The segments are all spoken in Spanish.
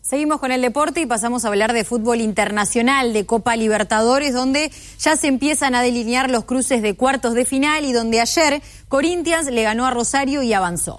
Seguimos con el deporte y pasamos a hablar de fútbol internacional, de Copa Libertadores, donde ya se empiezan a delinear los cruces de cuartos de final y donde ayer Corinthians le ganó a Rosario y avanzó.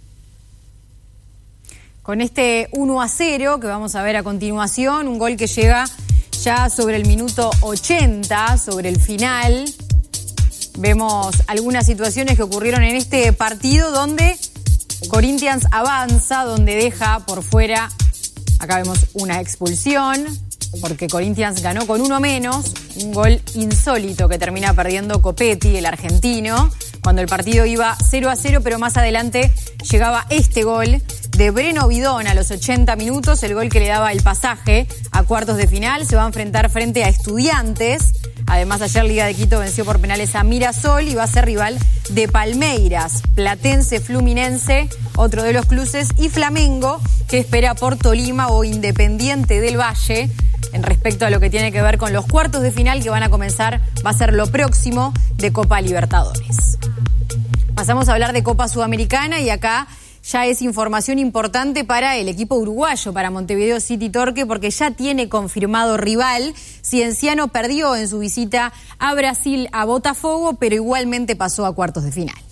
Con este 1-0 que vamos a ver a continuación, un gol que llega ya sobre el minuto 80, sobre el final. Vemos algunas situaciones que ocurrieron en este partido donde Corinthians avanza, donde deja por fuera. Acá vemos una expulsión, porque Corinthians ganó con uno menos, un gol insólito que termina perdiendo Copetti, el argentino, cuando el partido iba 0-0, pero más adelante llegaba este gol de Breno Bidón a los 80 minutos, el gol que le daba el pasaje a cuartos de final. Se va a enfrentar frente a Estudiantes. Además, ayer Liga de Quito venció por penales a Mirasol y va a ser rival de Palmeiras, Platense, Fluminense, otro de los cruces, y Flamengo, que espera por Tolima o Independiente del Valle. En respecto a lo que tiene que ver con los cuartos de final que van a comenzar, va a ser lo próximo de Copa Libertadores. Pasamos a hablar de Copa Sudamericana y acá ya es información importante para el equipo uruguayo, para Montevideo City Torque, porque ya tiene confirmado rival. Cienciano perdió en su visita a Brasil a Botafogo, pero igualmente pasó a cuartos de final.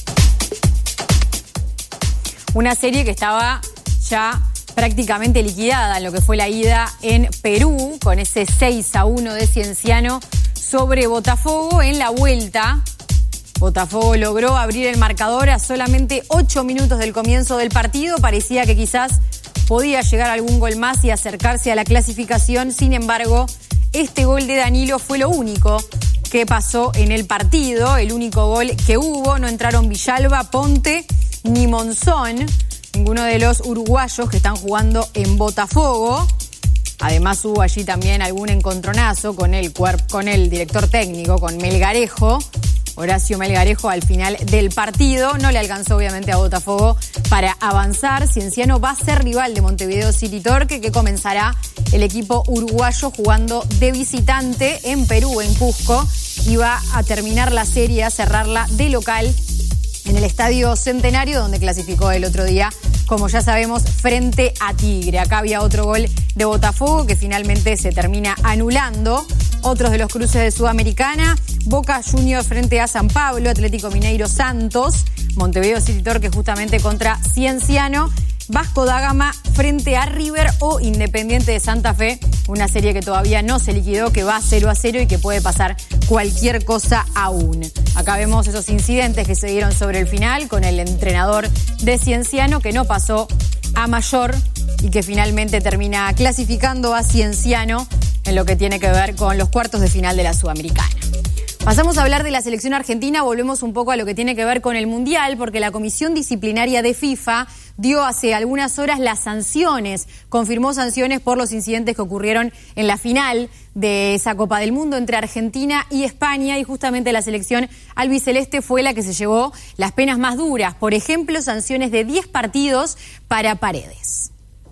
Una serie que estaba ya prácticamente liquidada en lo que fue la ida en Perú, con ese 6-1 de Cienciano sobre Botafogo. En la vuelta, Botafogo logró abrir el marcador a solamente 8 minutos del comienzo del partido. Parecía que quizás podía llegar algún gol más y acercarse a la clasificación. Sin embargo, este gol de Danilo fue lo único que pasó en el partido, el único gol que hubo. No entraron Villalba, Ponte ni Monzón, ninguno de los uruguayos que están jugando en Botafogo. Además hubo allí también algún encontronazo con el director técnico, con Melgarejo. Horacio Melgarejo al final del partido. No le alcanzó obviamente a Botafogo para avanzar. Cienciano va a ser rival de Montevideo City Torque, que comenzará el equipo uruguayo jugando de visitante en Perú, en Cusco, y va a terminar la serie, a cerrarla de local en el Estadio Centenario, donde clasificó el otro día, como ya sabemos, frente a Tigre. Acá había otro gol de Botafogo que finalmente se termina anulando. Otros de los cruces de Sudamericana: Boca Juniors frente a San Pablo, Atlético Mineiro Santos, Montevideo City Torque justamente contra Cienciano, Vasco da Gama frente a River o Independiente de Santa Fe, una serie que todavía no se liquidó, que va 0-0 y que puede pasar cualquier cosa aún. Acá vemos esos incidentes que se dieron sobre el final con el entrenador de Cienciano, que no pasó a mayor y que finalmente termina clasificando a Cienciano en lo que tiene que ver con los cuartos de final de la Sudamericana. Pasamos a hablar de la selección argentina, volvemos un poco a lo que tiene que ver con el Mundial, porque la Comisión Disciplinaria de FIFA dio hace algunas horas las sanciones, confirmó sanciones por los incidentes que ocurrieron en la final de esa Copa del Mundo entre Argentina y España, y justamente la selección albiceleste fue la que se llevó las penas más duras. Por ejemplo, sanciones de 10 partidos para Paredes.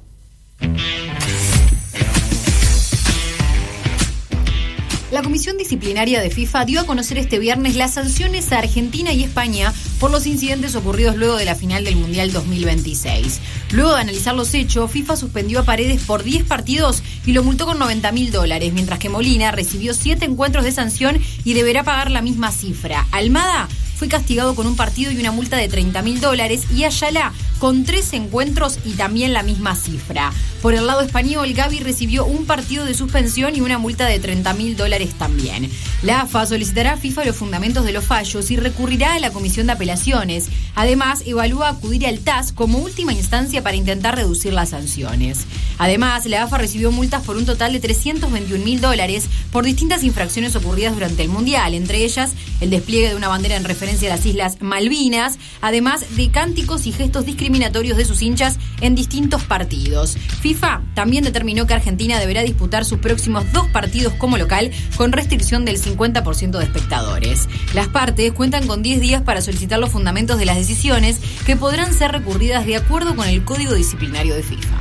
La Comisión Disciplinaria de FIFA dio a conocer este viernes las sanciones a Argentina y España por los incidentes ocurridos luego de la final del Mundial 2026. Luego de analizar los hechos, FIFA suspendió a Paredes por 10 partidos y lo multó con $90.000, mientras que Molina recibió 7 encuentros de sanción y deberá pagar la misma cifra. Almada fue castigado con un partido y una multa de $30.000 y Ayala con 3 encuentros y también la misma cifra. Por el lado español, Gavi recibió un partido de suspensión y una multa de $30.000 también. La AFA solicitará a FIFA los fundamentos de los fallos y recurrirá a la Comisión de Apelaciones. Además, evalúa acudir al TAS como última instancia para intentar reducir las sanciones. Además, la AFA recibió multas por un total de $321.000 por distintas infracciones ocurridas durante el Mundial, entre ellas el despliegue de una bandera en referencia a las Islas Malvinas, además de cánticos y gestos discriminatorios de sus hinchas en distintos partidos. FIFA también determinó que Argentina deberá disputar sus próximos 2 partidos como local con restricción del 50% de espectadores. Las partes cuentan con 10 días para solicitar los fundamentos de las decisiones, que podrán ser recurridas de acuerdo con el Código Disciplinario de FIFA.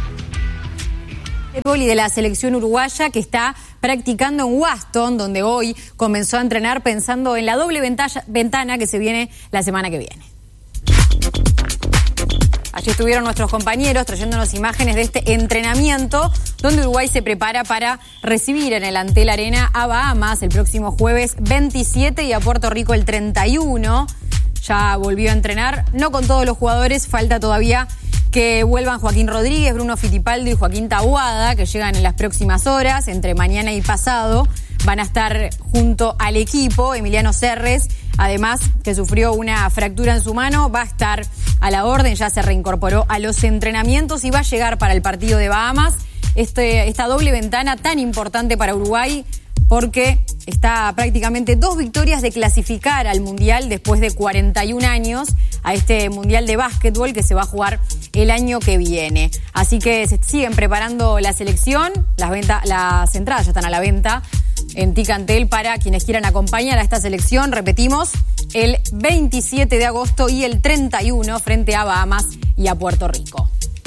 Y de la selección uruguaya, que está practicando en Waston, donde hoy comenzó a entrenar pensando en la doble ventana que se viene la semana que viene. Allí estuvieron nuestros compañeros trayéndonos imágenes de este entrenamiento donde Uruguay se prepara para recibir en el Antel Arena a Bahamas el próximo jueves 27 y a Puerto Rico el 31. Ya volvió a entrenar, no con todos los jugadores, falta todavía que vuelvan Joaquín Rodríguez, Bruno Fittipaldo y Joaquín Taboada, que llegan en las próximas horas, entre mañana y pasado. Van a estar junto al equipo. Emiliano Serres, además, que sufrió una fractura en su mano, va a estar a la orden, ya se reincorporó a los entrenamientos y va a llegar para el partido de Bahamas. Esta doble ventana tan importante para Uruguay, porque está prácticamente 2 victorias de clasificar al Mundial después de 41 años, a este Mundial de básquetbol que se va a jugar el año que viene. Así que se siguen preparando la selección, las entradas ya están a la venta en Ticantel para quienes quieran acompañar a esta selección. Repetimos, el 27 de agosto y el 31 frente a Bahamas y a Puerto Rico.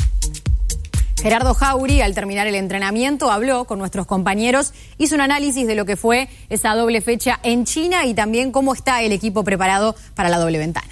Gerardo Jauri, al terminar el entrenamiento, habló con nuestros compañeros, hizo un análisis de lo que fue esa doble fecha en China y también cómo está el equipo preparado para la doble ventana.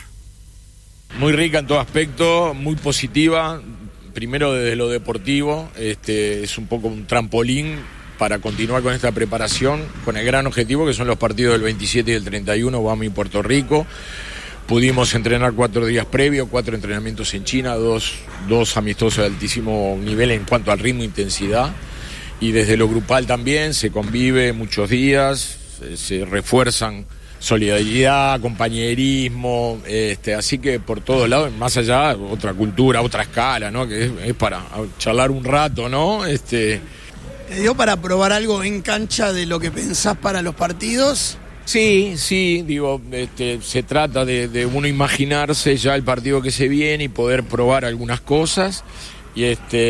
Muy rica en todo aspecto, muy positiva, primero desde lo deportivo, es un poco un trampolín para continuar con esta preparación, con el gran objetivo que son los partidos del 27 y del 31, Bahamas y Puerto Rico. Pudimos entrenar 4 días previos, 4 entrenamientos en China, dos amistosos de altísimo nivel en cuanto al ritmo e intensidad. Y desde lo grupal también se convive muchos días, se refuerzan solidaridad, compañerismo, así que por todos lados, más allá, otra cultura, otra escala, ¿no? Que es para charlar un rato, ¿no? ¿Te dio para probar algo en cancha de lo que pensás para los partidos? Sí, digo, se trata de uno imaginarse ya el partido que se viene y poder probar algunas cosas, y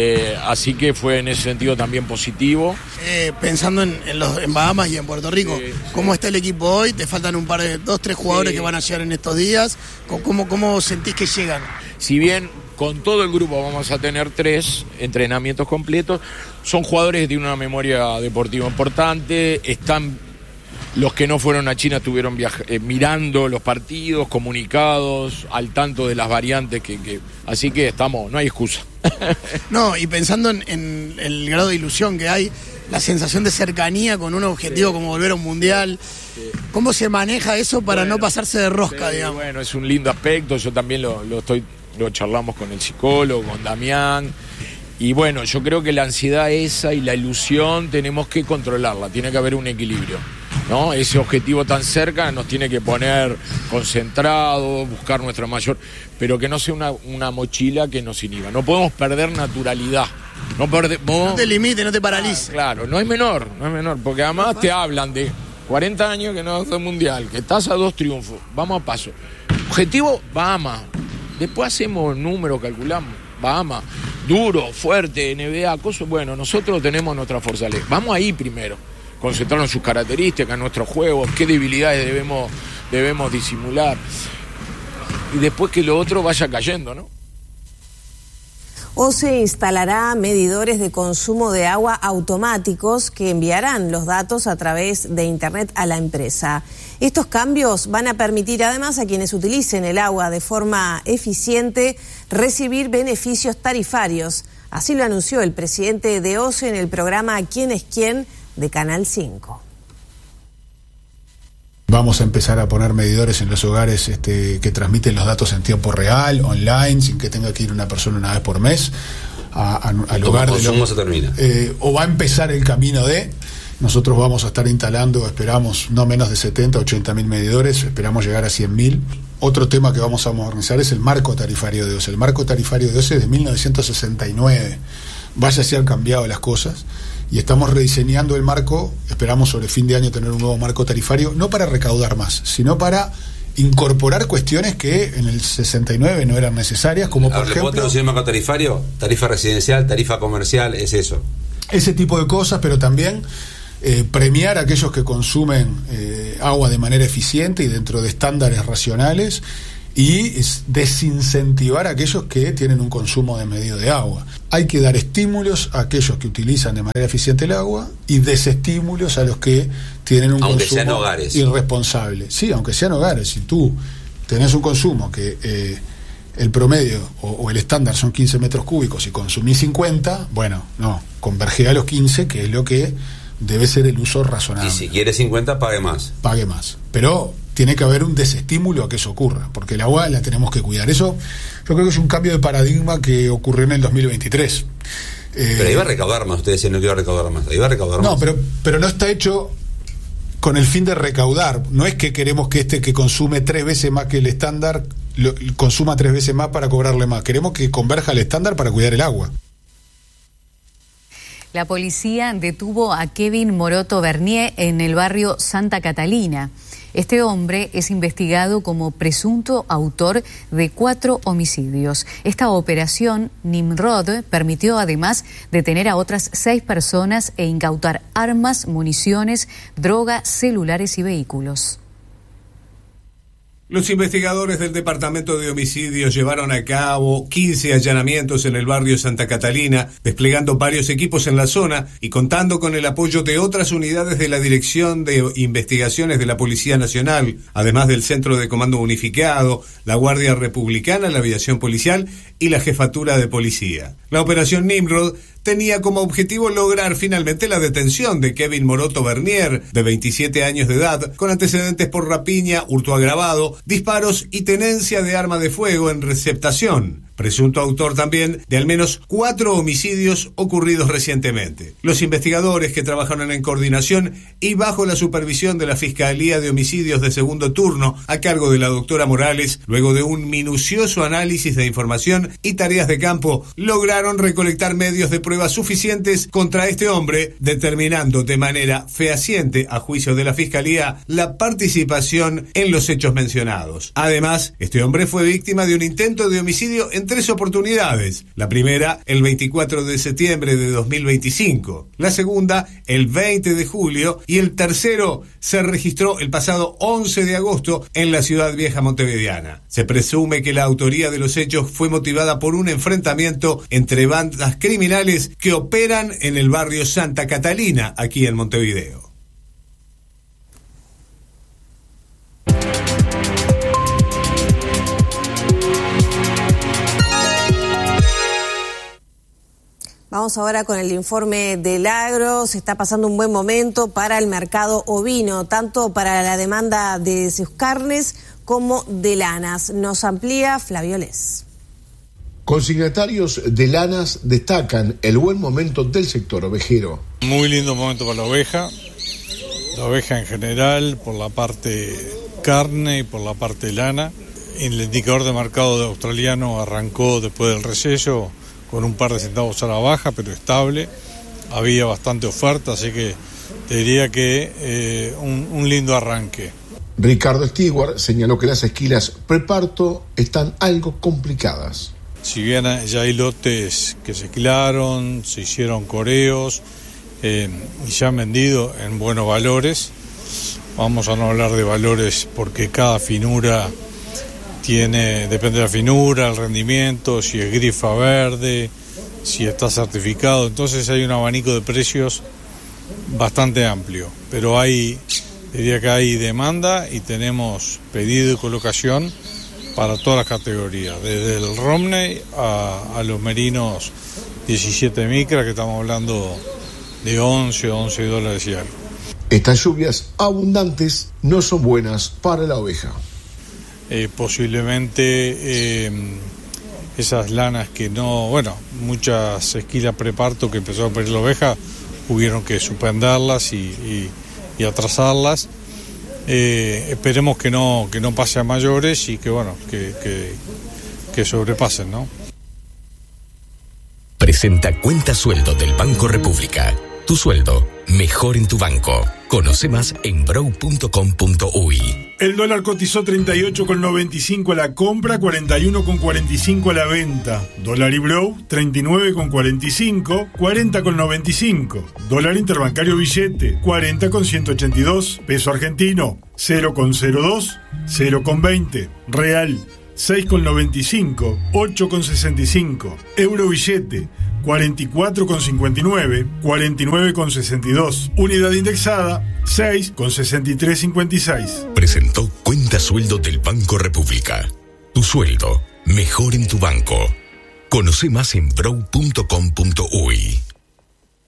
así que fue en ese sentido también positivo. Pensando en Bahamas y en Puerto Rico, ¿cómo está el equipo hoy? ¿Te faltan un par de 2-3 jugadores que van a llegar en estos días? ¿Cómo sentís que llegan? Si bien con todo el grupo vamos a tener 3 entrenamientos completos, son jugadores que tienen una memoria deportiva importante, están... Los que no fueron a China estuvieron mirando los partidos, comunicados, al tanto de las variantes así que no hay excusa. No, y pensando en el grado de ilusión que hay, la sensación de cercanía con un objetivo como volver a un mundial, ¿cómo se maneja eso para no pasarse de rosca, digamos? Bueno, es un lindo aspecto, yo también lo charlamos con el psicólogo, con Damián. Y bueno, yo creo que la ansiedad esa y la ilusión tenemos que controlarla, tiene que haber un equilibrio, ¿no? Ese objetivo tan cerca nos tiene que poner concentrados, buscar nuestra mayor, pero que no sea una mochila que nos inhiba. No podemos perder naturalidad. No te limites, no te paralices. Claro, no es menor, porque además te hablan de 40 años que no hace mundial, que estás a 2 triunfos, vamos a paso. Objetivo, Bahamas. Después hacemos números, calculamos. Bahamas, duro, fuerte, NBA, cosas. Bueno, nosotros tenemos nuestra fortaleza. Vamos ahí primero, concentrarnos en sus características, en nuestros juegos, qué debilidades debemos disimular. Y después que lo otro vaya cayendo, ¿no? OCE instalará medidores de consumo de agua automáticos que enviarán los datos a través de Internet a la empresa. Estos cambios van a permitir además a quienes utilicen el agua de forma eficiente recibir beneficios tarifarios. Así lo anunció el presidente de OCE en el programa ¿Quién es quién? De Canal 5. Vamos a empezar a poner medidores en los hogares que transmiten los datos en tiempo real, online, sin que tenga que ir una persona una vez por mes al hogar. ¿Cómo se termina? O va a empezar el camino de... Nosotros vamos a estar instalando, esperamos, no menos de 70, 80 mil medidores, esperamos llegar a 100.000. Otro tema que vamos a modernizar es el marco tarifario de OCE. El marco tarifario de OCE es de 1969. Vaya si han cambiado las cosas. Y estamos rediseñando el marco, esperamos sobre fin de año tener un nuevo marco tarifario, no para recaudar más, sino para incorporar cuestiones que en el 69 no eran necesarias, como por ejemplo... ¿Le puedo traducir el marco tarifario? Tarifa residencial, tarifa comercial, es eso. Ese tipo de cosas, pero también premiar a aquellos que consumen agua de manera eficiente y dentro de estándares racionales, y desincentivar a aquellos que tienen un consumo desmedido de agua. Hay que dar estímulos a aquellos que utilizan de manera eficiente el agua y desestímulos a los que tienen un consumo irresponsable. Sí, aunque sean hogares. Si tú tenés un consumo que el promedio o el estándar son 15 metros cúbicos y consumís 50, bueno, no, convergé a los 15, que es lo que debe ser el uso razonable. Y si quiere 50, pague más. Pague más. Pero tiene que haber un desestímulo a que eso ocurra, porque el agua la tenemos que cuidar. Eso yo creo que es un cambio de paradigma que ocurrió en el 2023. Pero iba a recaudar más, ustedes decían no que iba a recaudar más. Iba a recaudar no, más. pero no está hecho con el fin de recaudar. No es que queremos que que consume 3 veces más que el estándar consuma 3 veces más para cobrarle más. Queremos que converja el estándar para cuidar el agua. La policía detuvo a Kevin Moroto Bernier en el barrio Santa Catalina. Este hombre es investigado como presunto autor de 4 homicidios. Esta operación Nimrod permitió además detener a otras 6 personas e incautar armas, municiones, droga, celulares y vehículos. Los investigadores del Departamento de Homicidios llevaron a cabo 15 allanamientos en el barrio Santa Catalina, desplegando varios equipos en la zona y contando con el apoyo de otras unidades de la Dirección de Investigaciones de la Policía Nacional, además del Centro de Comando Unificado, la Guardia Republicana, la Aviación Policial y la Jefatura de Policía. La operación Nimrod tenía como objetivo lograr finalmente la detención de Kevin Moroto Bernier, de 27 años de edad, con antecedentes por rapiña, hurto agravado, disparos y tenencia de arma de fuego en receptación. Presunto autor también de al menos 4 homicidios ocurridos recientemente. Los investigadores, que trabajaron en coordinación y bajo la supervisión de la Fiscalía de Homicidios de Segundo Turno, a cargo de la doctora Morales, luego de un minucioso análisis de información y tareas de campo, lograron recolectar medios de pruebas suficientes contra este hombre, determinando de manera fehaciente, a juicio de la Fiscalía, la participación en los hechos mencionados. Además, este hombre fue víctima de un intento de homicidio en 3 oportunidades. La primera, el 24 de septiembre de 2025. La segunda, el 20 de julio. Y el tercero se registró el pasado 11 de agosto en la ciudad vieja montevideana. Se presume que la autoría de los hechos fue motivada por un enfrentamiento entre bandas criminales que operan en el barrio Santa Catalina, aquí en Montevideo. Vamos ahora con el informe del agro. Se está pasando un buen momento para el mercado ovino, tanto para la demanda de sus carnes como de lanas. Nos amplía Flavio Les. Consignatarios de lanas destacan el buen momento del sector ovejero. Muy lindo momento para la oveja en general, por la parte carne y por la parte lana. El indicador de mercado australiano arrancó después del receso con un par de centavos a la baja, pero estable. Había bastante oferta, así que te diría que un lindo arranque. Ricardo Stewart señaló que las esquilas preparto están algo complicadas. Si bien ya hay lotes que se esquilaron, se hicieron coreos y se han vendido en buenos valores, vamos a no hablar de valores porque cada finura depende de la finura, el rendimiento, si es grifa verde, si está certificado. Entonces hay un abanico de precios bastante amplio, pero diría que hay demanda y tenemos pedido y colocación para todas las categorías, desde el Romney a los merinos 17 micra, que estamos hablando de 11 dólares y algo. Estas lluvias abundantes no son buenas para la oveja. Posiblemente esas lanas que muchas esquilas preparto que empezó a pedir la oveja, hubieron que suspenderlas y atrasarlas. Esperemos que no pase a mayores y que sobrepasen, ¿no? Presenta Cuenta Sueldo del Banco República. Tu sueldo, mejor en tu banco. Conoce más en brow.com.uy. El dólar cotizó 38,95 a la compra, 41,45 a la venta. Dólar Ibrow, 39,45, 40,95. Dólar interbancario billete, 40,182. Peso argentino, 0,02, 0,20. Real, 6,95, 8,65. Euro billete, 44,59, 49,62. Unidad indexada, 6,6356. Presentó Cuenta Sueldo del Banco República. Tu sueldo, mejor en tu banco. Conoce más en brow.com.uy.